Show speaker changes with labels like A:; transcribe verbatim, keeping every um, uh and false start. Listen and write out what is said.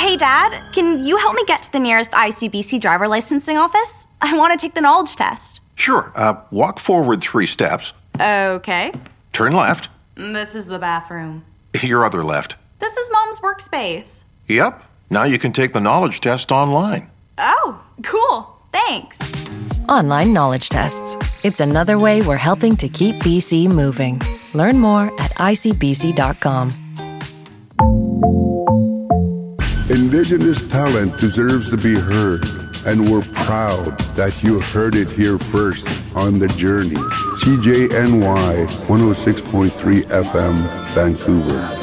A: Hey, Dad, can you help me get to the nearest I C B C driver licensing office? I want to take the knowledge test.
B: Sure. Uh, walk forward three steps.
A: Okay.
B: Turn left.
A: This is the bathroom.
B: Your other left.
A: This is Mom's workspace.
B: Yep. Now you can take the knowledge test online.
A: Oh, cool. Thanks.
C: Online knowledge tests. It's another way we're helping to keep B C moving. Learn more at I C B C dot com.
D: Indigenous talent deserves to be heard, and we're proud that you heard it here first on The Journey. C J N Y one oh six point three F M, Vancouver.